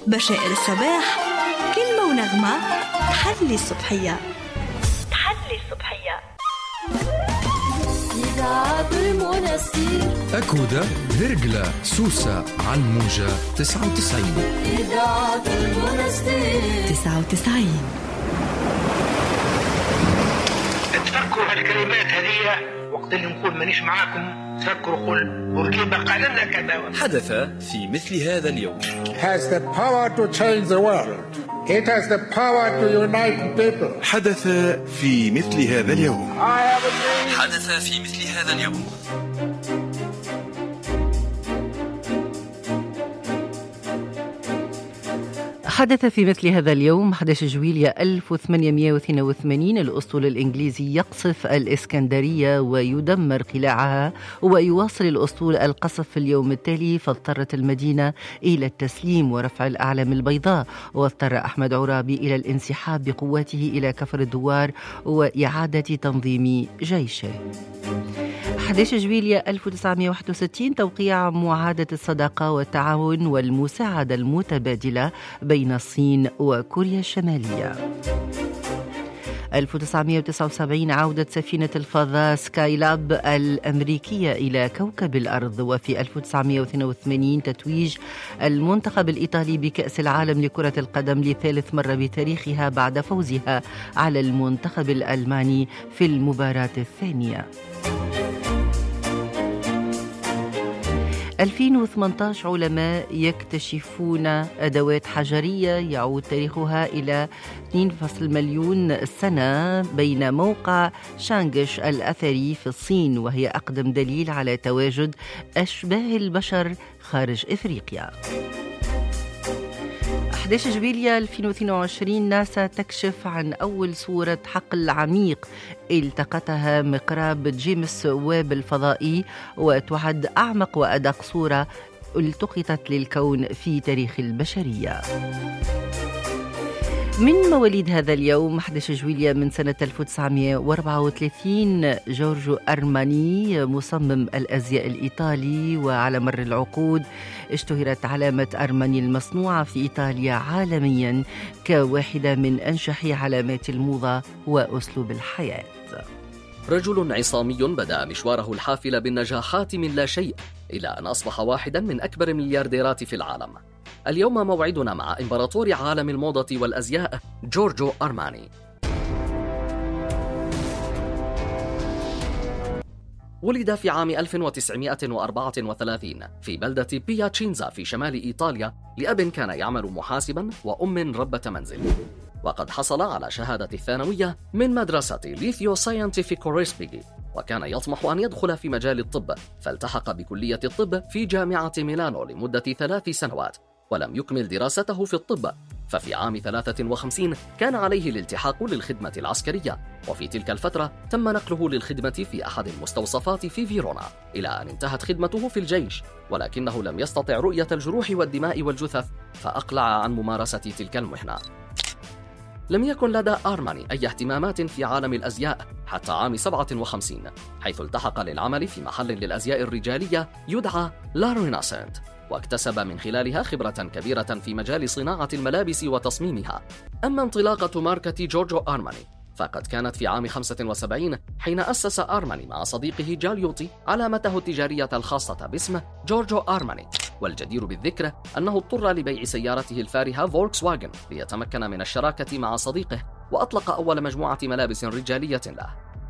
بشائر الصباح، كلمة ونغمة تحلي الصبحية. إذاعة المنستير، أكودة، هرقلة، سوسة، على الموجة 99. إذاعة المنستير 99. تفكروا هالكلمات هذه وقت اللي نقول مانيش معاكم، تفكروا قل بورقيبة قال لنا كذا. حدث في مثل هذا اليوم. has the power to change the world. It has the power to unite people. حدث في مثل هذا اليوم. حدث في مثل هذا اليوم. حدث في مثل هذا اليوم 11 جويلية 1882 الأسطول الإنجليزي يقصف الإسكندرية ويدمر قلاعها، ويواصل الأسطول القصف في اليوم التالي، فاضطرت المدينة إلى التسليم ورفع الأعلام البيضاء، واضطر أحمد عرابي إلى الانسحاب بقواته إلى كفر الدوار وإعادة تنظيم جيشه. 11 جويلية 1961 توقيع معاهدة الصداقة والتعاون والمساعدة المتبادلة بين الصين وكوريا الشمالية. 1979 عودة سفينة الفضاء سكاي لاب الأمريكية إلى كوكب الأرض. وفي 1982 تتويج المنتخب الإيطالي بكأس العالم لكرة القدم لثالث مرة بتاريخها بعد فوزها على المنتخب الألماني في المباراة الثانية. 2018 علماء يكتشفون أدوات حجرية يعود تاريخها إلى 2 مليون سنة بين موقع شانغش الأثري في الصين، وهي أقدم دليل على تواجد أشباه البشر خارج إفريقيا. 11 جويلية 2022 ناسا تكشف عن أول صورة حقل عميق التقطها مقراب جيمس ويب الفضائي، وتعد أعمق وأدق صورة التقطت للكون في تاريخ البشرية. من مواليد هذا اليوم 11 جويلية من سنة 1934 جورجو أرماني مصمم الأزياء الإيطالي، وعلى مر العقود اشتهرت علامة أرماني المصنوعة في إيطاليا عالميا كواحدة من أنجح علامات الموضة وأسلوب الحياة. رجل عصامي بدأ مشواره الحافل بالنجاحات من لا شيء إلى أن أصبح واحدا من أكبر المليارديرات في العالم. اليوم موعدنا مع إمبراطور عالم الموضة والأزياء جورجو أرماني. ولد في عام 1934 في بلدة بياتشينزا في شمال إيطاليا لأب كان يعمل محاسبا وأم ربة منزل، وقد حصل على شهادة الثانوية من مدرسة ليثيو ساينتيفيكو ريسبيغي، وكان يطمح أن يدخل في مجال الطب، فالتحق بكلية الطب في جامعة ميلانو لمدة 3 سنوات ولم يكمل دراسته في الطب، ففي عام 53 كان عليه الالتحاق للخدمة العسكرية، وفي تلك الفترة تم نقله للخدمة في أحد المستوصفات في فيرونا إلى أن انتهت خدمته في الجيش، ولكنه لم يستطع رؤية الجروح والدماء والجثث فأقلع عن ممارسة تلك المهنة. لم يكن لدى أرماني أي اهتمامات في عالم الأزياء حتى عام 57، حيث التحق للعمل في محل للأزياء الرجالية يدعى لا ريناسنت، واكتسب من خلالها خبرة كبيرة في مجال صناعة الملابس وتصميمها. أما انطلاقة ماركة جورجو أرماني فقد كانت في عام 75 حين أسس أرماني مع صديقه جاليوتي علامته التجارية الخاصة باسم جورجو أرماني، والجدير بالذكر أنه اضطر لبيع سيارته الفارهة فولكس واجن ليتمكن من الشراكة مع صديقه، وأطلق أول مجموعة ملابس رجالية له.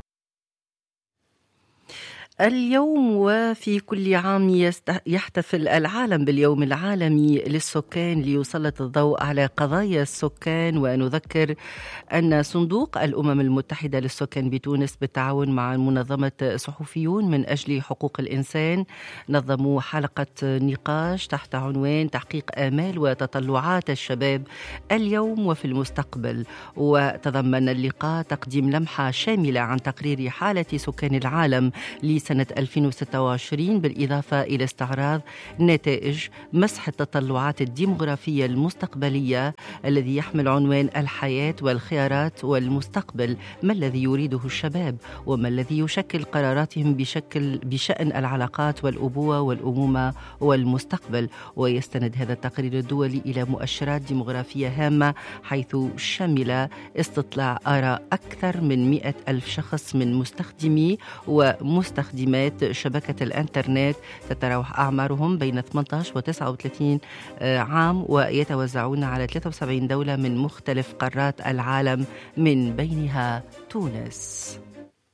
اليوم وفي كل عام يحتفل العالم باليوم العالمي للسكان ليسلط الضوء على قضايا السكان. ونذكر أن صندوق الأمم المتحدة للسكان بتونس بالتعاون مع منظمة صحفيون من أجل حقوق الإنسان نظموا حلقة نقاش تحت عنوان تحقيق آمال وتطلعات الشباب اليوم وفي المستقبل، وتضمن اللقاء تقديم لمحة شاملة عن تقرير حالة سكان العالم لسنة 2026، بالإضافة إلى استعراض نتائج مسح التطلعات الديمغرافية المستقبلية الذي يحمل عنوان الحياة والخيارات والمستقبل، ما الذي يريده الشباب وما الذي يشكل قراراتهم بشأن العلاقات والأبوة والأمومة والمستقبل. ويستند هذا التقرير الدولي إلى مؤشرات ديمغرافية هامة، حيث شمل استطلاع آراء أكثر من 100,000 شخص من مستخدمي ومستخدمات شبكة الإنترنت، تتراوح أعمارهم بين 18 و 39 عام، ويتوزعون على 73 دولة من مختلف قارات العالم من بينها تونس.